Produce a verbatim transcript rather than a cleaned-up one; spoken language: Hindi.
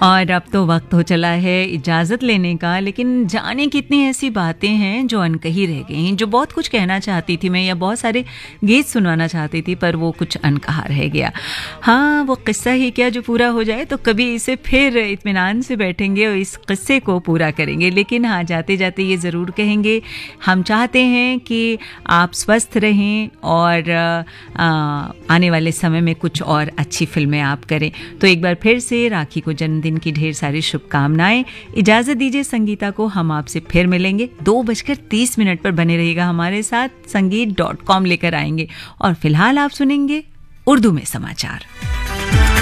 और अब तो वक्त हो चला है इजाज़त लेने का, लेकिन जाने कितनी ऐसी बातें हैं जो अनकही रह गई, जो बहुत कुछ कहना चाहती थी मैं, या बहुत सारे गीत सुनवाना चाहती थी पर वो कुछ अनकहा रह गया। हाँ, वो किस्सा ही क्या जो पूरा हो जाए तो कभी इसे फिर इत्मीनान से बैठेंगे और इस किस्से को पूरा करेंगे। लेकिन हाँ, जाते जाते ये ज़रूर कहेंगे, हम चाहते हैं कि आप स्वस्थ रहें और आ, आने वाले समय में कुछ और अच्छी फिल्में आप करें। तो एक बार फिर से राखी को जन्मदिन की ढेर सारी शुभकामनाएं। इजाजत दीजिए संगीता को, हम आपसे फिर मिलेंगे। दो बजकर तीस मिनट पर बने रहिएगा हमारे साथ, संगीत डॉट कॉम लेकर आएंगे और फिलहाल आप सुनेंगे उर्दू में समाचार।